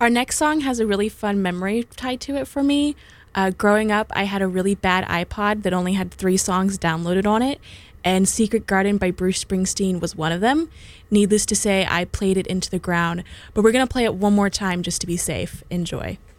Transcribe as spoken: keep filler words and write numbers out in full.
Our next song has a really fun memory tied to it for me. Uh, growing up, I had a really bad iPod that only had three songs downloaded on it, and Secret Garden by Bruce Springsteen was one of them. Needless to say, I played it into the ground, but we're going to play it one more time just to be safe. Enjoy.